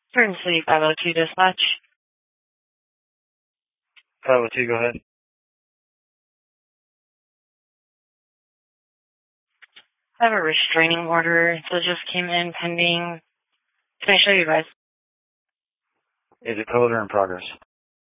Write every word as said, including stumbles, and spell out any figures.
Turn City five oh two dispatch. five oh two, go ahead. I have a restraining order that just came in pending. Can I show you guys? Is it code or in progress?